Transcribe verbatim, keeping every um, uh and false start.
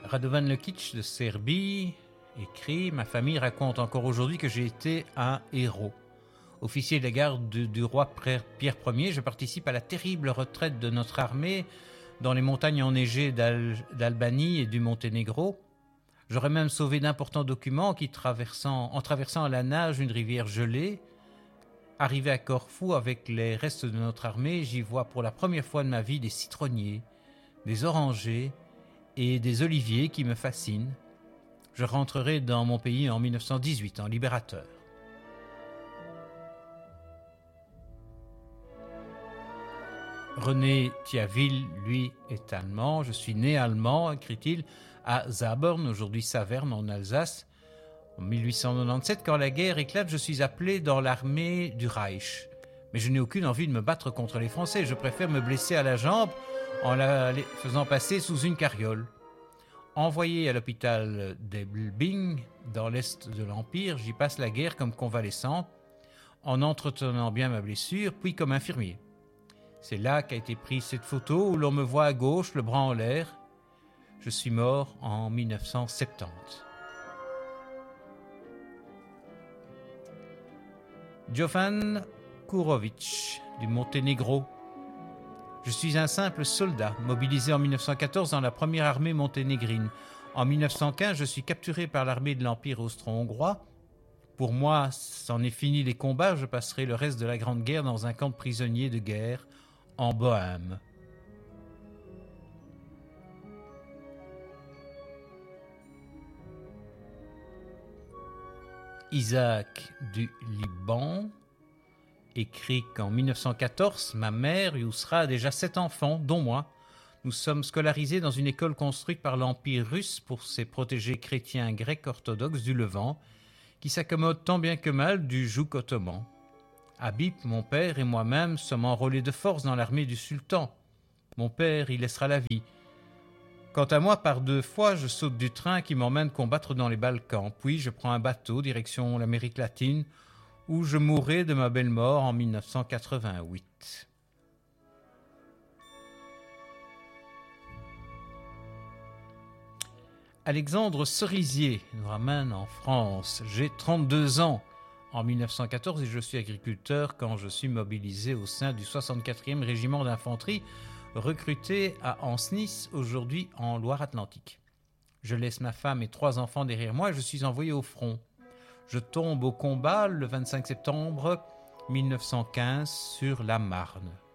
Radovan Lekic de Serbie écrit « Ma famille raconte encore aujourd'hui que j'ai été un héros. Officier de la garde du, du roi Pierre Ier, je participe à la terrible retraite de notre armée dans les montagnes enneigées d'Al- d'Albanie et du Monténégro. J'aurais même sauvé d'importants documents qui, traversant, en traversant à la nage une rivière gelée. Arrivé à Corfou avec les restes de notre armée, j'y vois pour la première fois de ma vie des citronniers, des orangers et des oliviers qui me fascinent. Je rentrerai dans mon pays en mille neuf cent dix-huit, en libérateur. » René Thiaville, lui, est allemand. « Je suis né allemand, écrit-il, à Zabern, aujourd'hui Saverne, en Alsace. En mille huit cent quatre-vingt-dix-sept, quand la guerre éclate, je suis appelé dans l'armée du Reich. Mais je n'ai aucune envie de me battre contre les Français. Je préfère me blesser à la jambe en la faisant passer sous une carriole. Envoyé à l'hôpital d'Elbing, dans l'est de l'Empire, j'y passe la guerre comme convalescent, en entretenant bien ma blessure, puis comme infirmier. C'est là qu'a été prise cette photo où l'on me voit à gauche, le bras en l'air. Je suis mort en mille neuf cent soixante-dix. Jovan Kurovic, du Monténégro. Je suis un simple soldat, mobilisé en mille neuf cent quatorze dans la première armée monténégrine. En mille neuf cent quinze, je suis capturé par l'armée de l'Empire austro-hongrois. Pour moi, c'en est fini les combats, je passerai le reste de la Grande Guerre dans un camp de prisonniers de guerre en Bohême. Isaac du Liban écrit qu'en mille neuf cent quatorze, ma mère, Yousra, a déjà sept enfants, dont moi. Nous sommes scolarisés dans une école construite par l'Empire russe pour ses protégés chrétiens grecs orthodoxes du Levant, qui s'accommodent tant bien que mal du joug ottoman. Habib, mon père et moi-même sommes enrôlés de force dans l'armée du sultan. Mon père y laissera la vie. Quant à moi, par deux fois, je saute du train qui m'emmène combattre dans les Balkans, puis je prends un bateau direction l'Amérique latine, où je mourrai de ma belle mort en mille neuf cent quatre-vingt-huit. Alexandre Cerisier nous ramène en France. J'ai trente-deux ans en mille neuf cent quatorze et je suis agriculteur quand je suis mobilisé au sein du soixante-quatrième régiment d'infanterie recruté à Ancenis, aujourd'hui en Loire-Atlantique. Je laisse ma femme et trois enfants derrière moi et je suis envoyé au front. Je tombe au combat le vingt-cinq septembre mille neuf cent quinze sur la Marne.